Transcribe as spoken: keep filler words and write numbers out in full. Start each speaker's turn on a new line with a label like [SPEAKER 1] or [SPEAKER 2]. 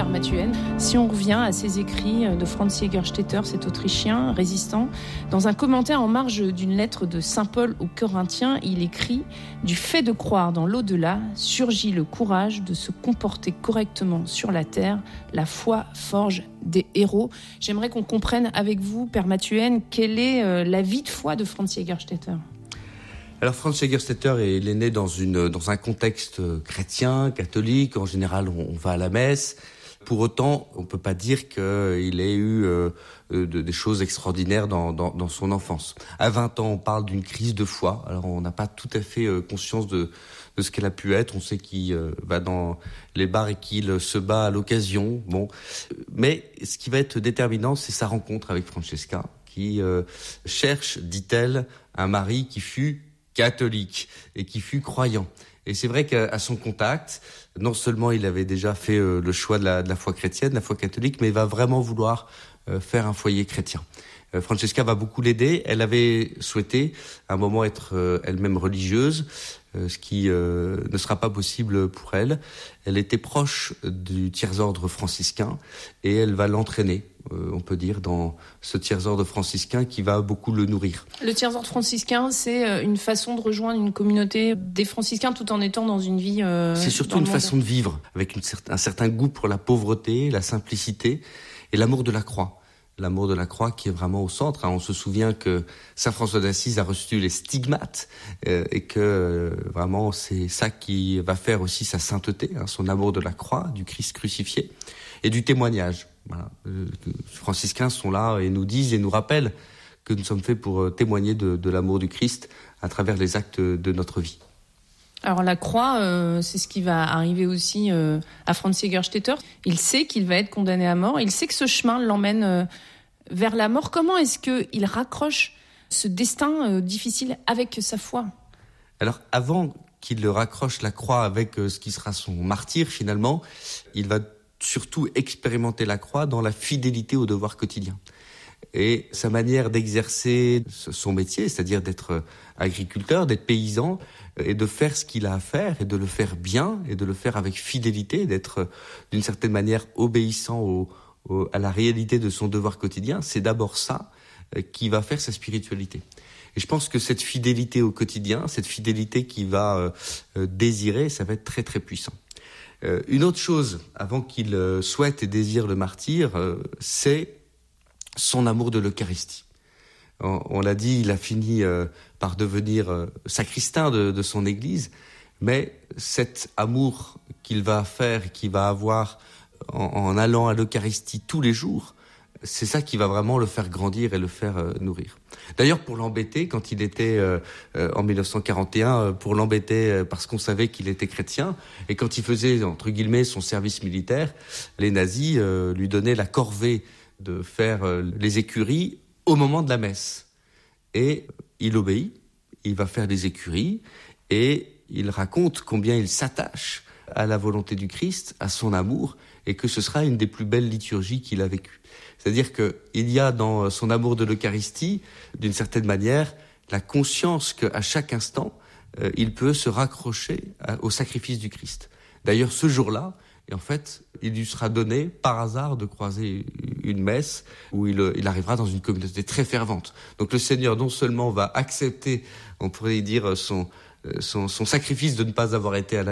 [SPEAKER 1] Père Mathuenne. Si on revient à ces écrits de Franz Jägerstätter, cet Autrichien résistant, dans un commentaire en marge d'une lettre de saint Paul aux Corinthiens, il écrit « Du fait de croire dans l'au-delà, surgit le courage de se comporter correctement sur la terre. La foi forge des héros ». J'aimerais qu'on comprenne avec vous, Père Mathuenne, quelle est euh, la vie de foi de Franz Jägerstätter.
[SPEAKER 2] Alors Franz Jägerstätter est, est né dans, une, dans un contexte chrétien, catholique. En général, on, on va à la messe. Pour autant, on ne peut pas dire qu'il ait eu euh, de, des choses extraordinaires dans, dans, dans son enfance. À vingt ans, on parle d'une crise de foi. Alors on n'a pas tout à fait euh, conscience de, de ce qu'elle a pu être. On sait qu'il euh, va dans les bars et qu'il se bat à l'occasion. Bon, mais ce qui va être déterminant, c'est sa rencontre avec Francesca, qui euh, cherche, dit-elle, un mari qui fut catholique et qui fut croyant. Et c'est vrai qu'à son contact, non seulement il avait déjà fait euh, le choix de la, de la foi chrétienne, de la foi catholique, mais il va vraiment vouloir euh, faire un foyer chrétien. Euh, Francesca va beaucoup l'aider. Elle avait souhaité à un moment être euh, elle-même religieuse, euh, ce qui euh, ne sera pas possible pour elle. Elle était proche du tiers-ordre franciscain et elle va l'entraîner, euh, on peut dire, dans ce tiers-ordre franciscain qui va beaucoup le nourrir.
[SPEAKER 1] Le tiers-ordre franciscain, c'est une façon de rejoindre une communauté des franciscains tout en étant dans une vie... Euh,
[SPEAKER 2] c'est surtout une façon de vivre, avec une, un certain goût pour la pauvreté, la simplicité et l'amour de la croix. L'amour de la croix qui est vraiment au centre. On se souvient que saint François d'Assise a reçu les stigmates euh, et que euh, vraiment c'est ça qui va faire aussi sa sainteté, hein, son amour de la croix, du Christ crucifié et du témoignage. Voilà. Euh, les franciscains sont là et nous disent et nous rappellent que nous sommes faits pour témoigner de, de l'amour du Christ à travers les actes de notre vie.
[SPEAKER 1] Alors la croix, euh, c'est ce qui va arriver aussi euh, à Franz Jägerstätter. Il sait qu'il va être condamné à mort. Il sait que ce chemin l'emmène euh, vers la mort. Comment est-ce qu'il raccroche ce destin euh, difficile avec sa foi ?
[SPEAKER 2] Alors avant qu'il le raccroche la croix avec euh, ce qui sera son martyre finalement, il va surtout expérimenter la croix dans la fidélité au devoir quotidien. Et sa manière d'exercer son métier, c'est-à-dire d'être agriculteur, d'être paysan, et de faire ce qu'il a à faire, et de le faire bien, et de le faire avec fidélité, d'être d'une certaine manière obéissant au, au, à la réalité de son devoir quotidien, c'est d'abord ça qui va faire sa spiritualité. Et je pense que cette fidélité au quotidien, cette fidélité qu'il va euh, désirer, ça va être très très puissant. Euh, une autre chose, avant qu'il euh, souhaite et désire le martyre, euh, c'est son amour de l'Eucharistie. On, on l'a dit, il a fini euh, par devenir euh, sacristain de, de son église, mais cet amour qu'il va faire, qu'il va avoir en, en allant à l'Eucharistie tous les jours, c'est ça qui va vraiment le faire grandir et le faire euh, nourrir. D'ailleurs, pour l'embêter, quand il était euh, euh, en dix-neuf cent quarante et un, euh, pour l'embêter euh, parce qu'on savait qu'il était chrétien, et quand il faisait, entre guillemets, son service militaire, les nazis euh, lui donnaient la corvée de faire euh, les écuries au moment de la messe. Et il obéit, il va faire les écuries, et il raconte combien il s'attache à la volonté du Christ, à son amour, et que ce sera une des plus belles liturgies qu'il a vécues. C'est-à-dire qu'il y a dans son amour de l'Eucharistie, d'une certaine manière, la conscience qu'à chaque instant, euh, il peut se raccrocher à, au sacrifice du Christ. D'ailleurs, ce jour-là, et en fait, il lui sera donné, par hasard, de croiser une messe où il, il arrivera dans une communauté très fervente. Donc le Seigneur, non seulement va accepter, on pourrait dire, son, son, son sacrifice de ne pas avoir été à la